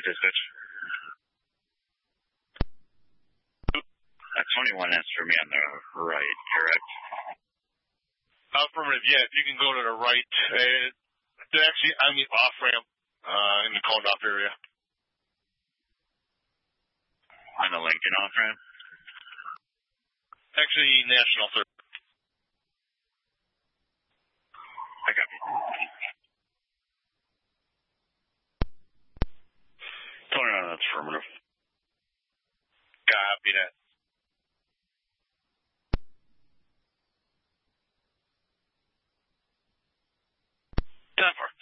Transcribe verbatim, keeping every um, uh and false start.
dispatch. Uh, twenty-one, that's for me on the right, correct? Affirmative, yeah, if you can go to the right. Uh, they're actually on the off-ramp uh, in the called-off area. On the Lincoln off-ramp? Actually, National, sir. I got you. twenty-one, that's affirmative. Copy that. ten four.